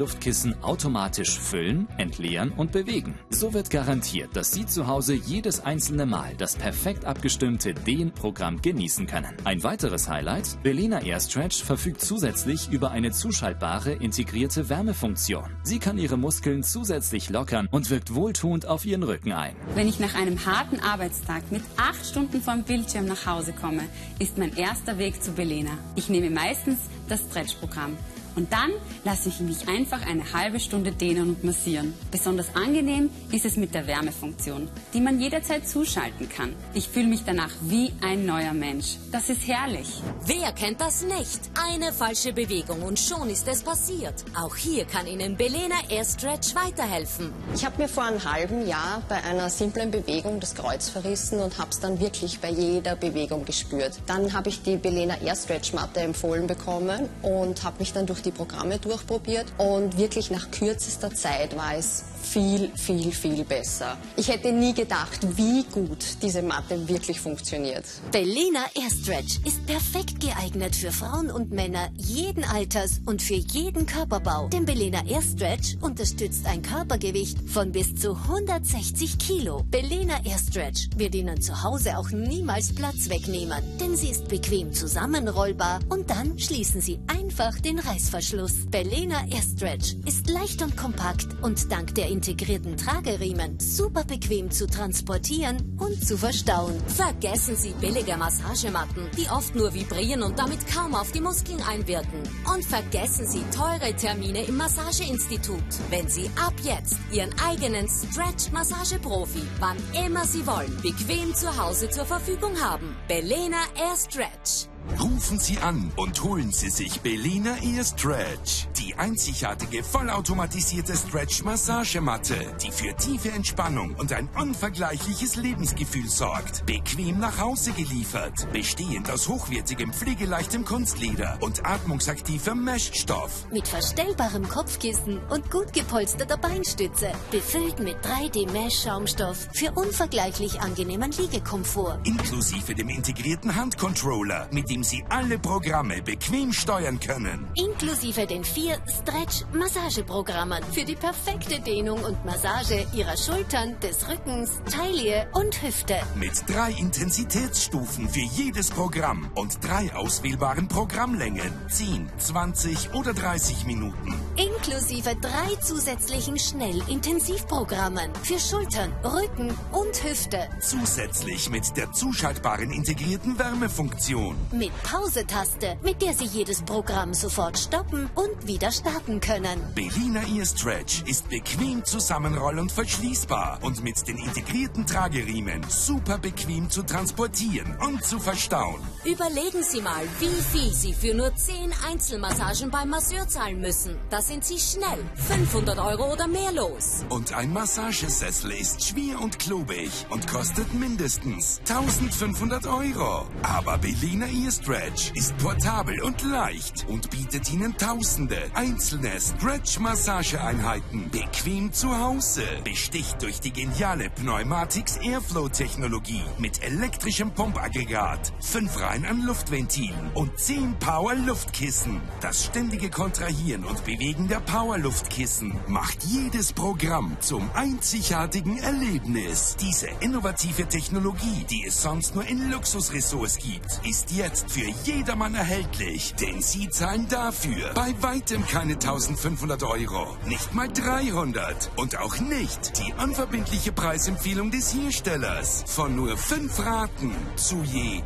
Luftkissen automatisch füllen, entleeren und bewegen. So wird garantiert, dass Sie zu Hause jedes einzelne Mal das perfekt abgestimmte Dehnprogramm genießen können. Ein weiteres Highlight: Belena AirStretch verfügt zusätzlich über eine zuschaltbare integrierte Wärmefunktion. Sie kann Ihre Muskeln zusätzlich lockern und wirkt wohltuend auf Ihren Rücken ein. Wenn ich nach einem harten Arbeitstag mit 8 Stunden vorm Bildschirm nach Hause komme, ist mein erster Weg zu Belena. Ich nehme meistens das Stretch-Programm. Und dann lasse ich mich einfach eine halbe Stunde dehnen und massieren. Besonders angenehm ist es mit der Wärmefunktion, die man jederzeit zuschalten kann. Ich fühle mich danach wie ein neuer Mensch. Das ist herrlich. Wer kennt das nicht? Eine falsche Bewegung und schon ist es passiert. Auch hier kann Ihnen Belena AirStretch weiterhelfen. Ich habe mir vor einem halben Jahr bei einer simplen Bewegung das Kreuz verrissen und habe es dann wirklich bei jeder Bewegung gespürt. Dann habe ich die Belena AirStretch Matte empfohlen bekommen und habe mich dann durch die Programme durchprobiert und wirklich nach kürzester Zeit war es viel besser. Ich hätte nie gedacht, wie gut diese Matte wirklich funktioniert. Belena AirStretch ist perfekt geeignet für Frauen und Männer jeden Alters und für jeden Körperbau. Denn Belena AirStretch unterstützt ein Körpergewicht von bis zu 160 Kilo. Belena AirStretch wird Ihnen zu Hause auch niemals Platz wegnehmen, denn sie ist bequem zusammenrollbar und dann schließen Sie einfach den Reißverschluss. Belena AirStretch ist leicht und kompakt und dank der integrierten Trageriemen super bequem zu transportieren und zu verstauen. Vergessen Sie billige Massagematten, die oft nur vibrieren und damit kaum auf die Muskeln einwirken. Und vergessen Sie teure Termine im Massageinstitut. Wenn Sie ab jetzt Ihren eigenen Stretch-Massageprofi, wann immer Sie wollen, bequem zu Hause zur Verfügung haben. Belena AirStretch. Rufen Sie an und holen Sie sich Belena AirStretch. Die einzigartige, vollautomatisierte Stretch-Massagematte, die für tiefe Entspannung und ein unvergleichliches Lebensgefühl sorgt. Bequem nach Hause geliefert. Bestehend aus hochwertigem, pflegeleichtem Kunstleder und atmungsaktivem Meshstoff. Mit verstellbarem Kopfkissen und gut gepolsterter Beinstütze. Befüllt mit 3D-Mesh-Schaumstoff für unvergleichlich angenehmen Liegekomfort. Inklusive dem integrierten Handcontroller, mit dem Sie alle Programme bequem steuern können. Inklusive den 4 Stretch-Massageprogrammen für die perfekte Dehnung und Massage Ihrer Schultern, des Rückens, Taille und Hüfte. Mit 3 Intensitätsstufen für jedes Programm und 3 auswählbaren Programmlängen. 10, 20 oder 30 Minuten. Inklusive 3 zusätzlichen Schnell-Intensivprogrammen für Schultern, Rücken und Hüfte. Zusätzlich mit der zuschaltbaren integrierten Wärmefunktion. Mit Pause-Taste, mit der Sie jedes Programm sofort stoppen und wieder starten können. Belena AirStretch ist bequem zusammenroll- und verschließbar und mit den integrierten Trageriemen super bequem zu transportieren und zu verstauen. Überlegen Sie mal, wie viel Sie für nur 10 Einzelmassagen beim Masseur zahlen müssen. Da sind Sie schnell 500 € oder mehr los. Und ein Massagesessel ist schwer und klobig und kostet mindestens 1.500 €. Aber Belena AirStretch ist portabel und leicht und bietet Ihnen tausende einzelne Stretch-Massageeinheiten bequem zu Hause. Besticht durch die geniale Pneumatics Airflow-Technologie mit elektrischem Pumpaggregat, 5 Reihen an Luftventilen und 10 Power-Luftkissen. Das ständige Kontrahieren und Bewegen der Power-Luftkissen macht jedes Programm zum einzigartigen Erlebnis. Diese innovative Technologie, die es sonst nur in Luxusressorts gibt, ist jetzt für jedermann erhältlich, denn Sie zahlen dafür bei weitem keine 1.500 €, nicht mal 300 und auch nicht die unverbindliche Preisempfehlung des Herstellers von nur 5 Raten zu je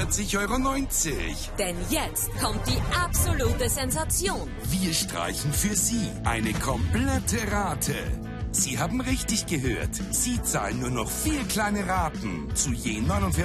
49,90 €. Denn jetzt kommt die absolute Sensation. Wir streichen für Sie eine komplette Rate. Sie haben richtig gehört. Sie zahlen nur noch 4 kleine Raten zu je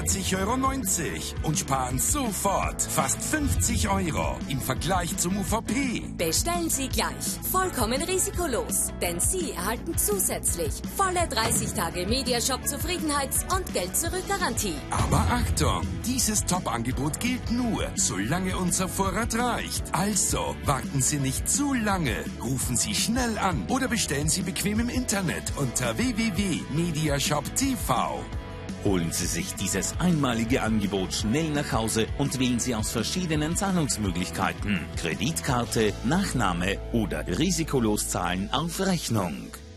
49,90 € und sparen sofort fast 50 € im Vergleich zum UVP. Bestellen Sie gleich. Vollkommen risikolos. Denn Sie erhalten zusätzlich volle 30 Tage Mediashop-Zufriedenheits- und Geld-Zurück-Garantie. Aber Achtung, dieses Top-Angebot gilt nur, solange unser Vorrat reicht. Also warten Sie nicht zu lange. Rufen Sie schnell an oder bestellen Sie bequem im Internet unter www.mediashop.tv. Holen Sie sich dieses einmalige Angebot schnell nach Hause und wählen Sie aus verschiedenen Zahlungsmöglichkeiten. Kreditkarte, Nachnahme oder risikolos zahlen auf Rechnung.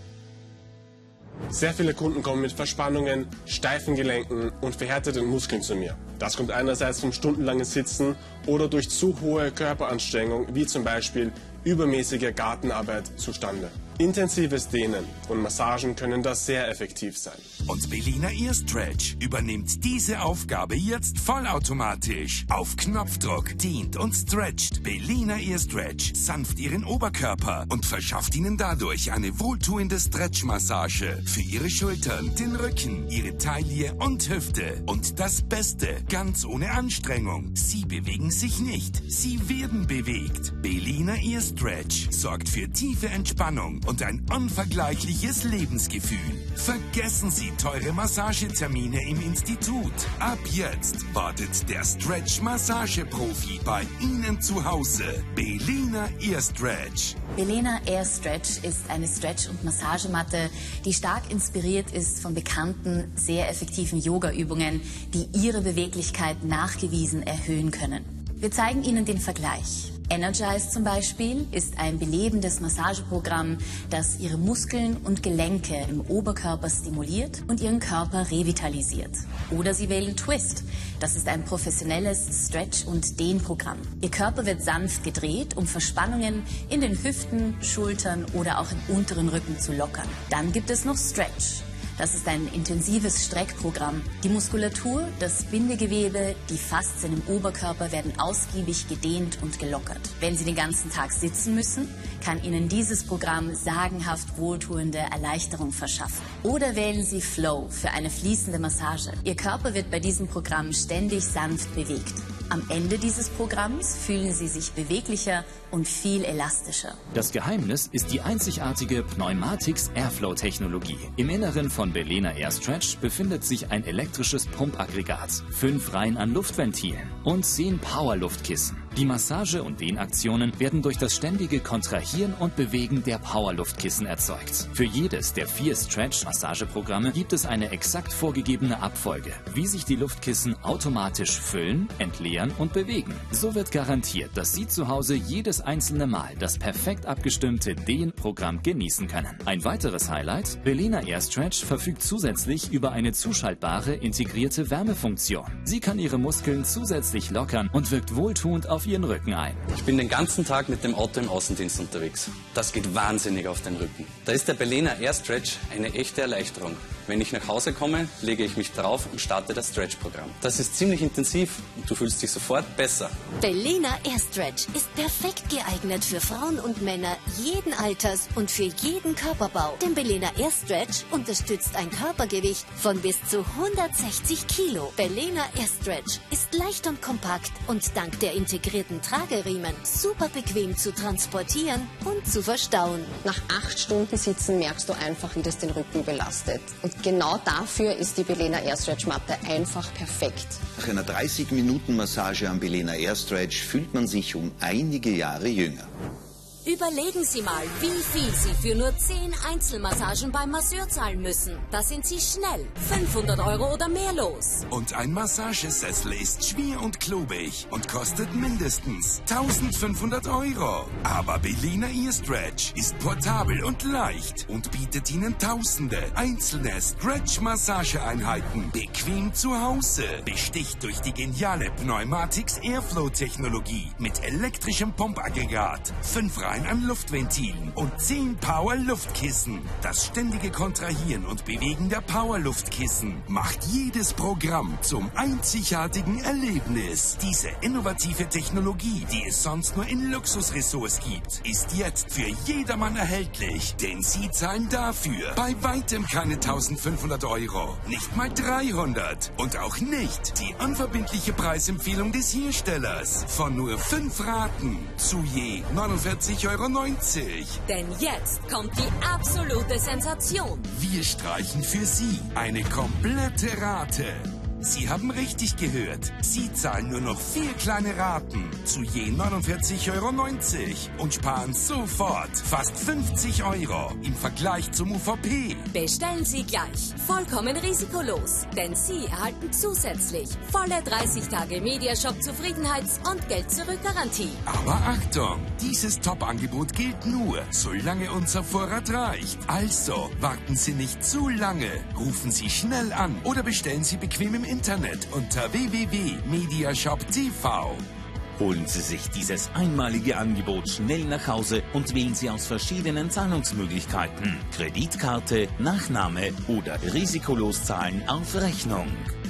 Sehr viele Kunden kommen mit Verspannungen, steifen Gelenken und verhärteten Muskeln zu mir. Das kommt einerseits vom stundenlangen Sitzen oder durch zu hohe Körperanstrengung, wie zum Beispiel übermäßige Gartenarbeit, zustande. Intensives Dehnen und Massagen können da sehr effektiv sein. Und Belina Earstretch übernimmt diese Aufgabe jetzt vollautomatisch. Auf Knopfdruck dehnt und stretcht Belina Earstretch sanft Ihren Oberkörper und verschafft Ihnen dadurch eine wohltuende Stretchmassage für Ihre Schultern, den Rücken, Ihre Taille und Hüfte. Und das Beste, ganz ohne Anstrengung. Sie bewegen sich nicht, Sie werden bewegt. Belina Earstretch sorgt für tiefe Entspannung und ein unvergleichliches Lebensgefühl. Vergessen Sie teure Massagetermine im Institut. Ab jetzt wartet der Stretch-Massageprofi bei Ihnen zu Hause. Belina Earstretch. Belina Earstretch ist eine Stretch- und Massagematte, die stark inspiriert ist von bekannten, sehr effektiven Yoga-Übungen, die Ihre Beweglichkeit nachgewiesen erhöhen können. Wir zeigen Ihnen den Vergleich. Energize zum Beispiel ist ein belebendes Massageprogramm, das Ihre Muskeln und Gelenke im Oberkörper stimuliert und Ihren Körper revitalisiert. Oder Sie wählen Twist. Das ist ein professionelles Stretch- und Dehnprogramm. Ihr Körper wird sanft gedreht, um Verspannungen in den Hüften, Schultern oder auch im unteren Rücken zu lockern. Dann gibt es noch Stretch. Das ist ein intensives Streckprogramm. Die Muskulatur, das Bindegewebe, die Faszien im Oberkörper werden ausgiebig gedehnt und gelockert. Wenn Sie den ganzen Tag sitzen müssen, kann Ihnen dieses Programm sagenhaft wohltuende Erleichterung verschaffen. Oder wählen Sie Flow für eine fließende Massage. Ihr Körper wird bei diesem Programm ständig sanft bewegt. Am Ende dieses Programms fühlen Sie sich beweglicher und viel elastischer. Das Geheimnis ist die einzigartige Pneumatics Airflow-Technologie. Im Inneren von Belina Earstretch befindet sich ein elektrisches Pumpaggregat, 5 Reihen an Luftventilen und 10 Powerluftkissen. Die Massage- und Dehnaktionen werden durch das ständige Kontrahieren und Bewegen der Powerluftkissen erzeugt. Für jedes der 4 Stretch-Massageprogramme gibt es eine exakt vorgegebene Abfolge, wie sich die Luftkissen automatisch füllen, entleeren und bewegen. So wird garantiert, dass Sie zu Hause jedes einzelne Mal das perfekt abgestimmte Dehnprogramm genießen können. Ein weiteres Highlight: Belina Earstretch verfügt zusätzlich über eine zuschaltbare integrierte Wärmefunktion. Sie kann Ihre Muskeln zusätzlich lockern und wirkt wohltuend auf Ihren Rücken ein. Ich bin den ganzen Tag mit dem Auto im Außendienst unterwegs. Das geht wahnsinnig auf den Rücken. Da ist der Belina Earstretch eine echte Erleichterung. Wenn ich nach Hause komme, lege ich mich drauf und starte das Stretch-Programm. Das ist ziemlich intensiv und du fühlst dich sofort besser. Belina Earstretch ist perfekt geeignet für Frauen und Männer jeden Alters und für jeden Körperbau. Denn Belina Earstretch unterstützt ein Körpergewicht von bis zu 160 Kilo. Belina Earstretch ist leicht und kompakt und dank der integrierten Trageriemen super bequem zu transportieren und zu verstauen. Nach 8 Stunden Sitzen merkst du einfach, wie das den Rücken belastet. Und genau dafür ist die Belina Earstretch Matte einfach perfekt. Nach einer 30-Minuten-Massage am Belina Earstretch fühlt man sich um einige Jahre jünger. Überlegen Sie mal, wie viel Sie für nur 10 Einzelmassagen beim Masseur zahlen müssen. Da sind Sie schnell 500 € oder mehr los. Und ein Massagesessel ist schwer und klobig und kostet mindestens 1500 €. Aber Belina Earstretch ist portabel und leicht und bietet Ihnen tausende einzelne Stretch-Massageeinheiten bequem zu Hause. Besticht durch die geniale Pneumatics Airflow-Technologie mit elektrischem Pumpaggregat, 5 Reihen an Luftventilen und 10 Power-Luftkissen. Das ständige Kontrahieren und Bewegen der Power-Luftkissen macht jedes Programm zum einzigartigen Erlebnis. Diese innovative Technologie, die es sonst nur in Luxusressorts gibt, ist jetzt für jedermann erhältlich. Denn Sie zahlen dafür bei weitem keine 1500 €, nicht mal 300 und auch nicht die unverbindliche Preisempfehlung des Herstellers von nur 5 Raten zu je 49,90 €. Denn jetzt kommt die absolute Sensation. Wir streichen für Sie eine komplette Rate. Sie haben richtig gehört. Sie zahlen nur noch 4 kleine Raten zu je 49,90 € und sparen sofort fast 50 € im Vergleich zum UVP. Bestellen Sie gleich. Vollkommen risikolos. Denn Sie erhalten zusätzlich volle 30 Tage Mediashop-Zufriedenheits- und Geld-Zurück-Garantie. Aber Achtung, dieses Top-Angebot gilt nur, solange unser Vorrat reicht. Also warten Sie nicht zu lange. Rufen Sie schnell an oder bestellen Sie bequem im Internet unter www.mediashop.tv. Holen Sie sich dieses einmalige Angebot schnell nach Hause und wählen Sie aus verschiedenen Zahlungsmöglichkeiten. Kreditkarte, Nachname oder risikolos zahlen auf Rechnung.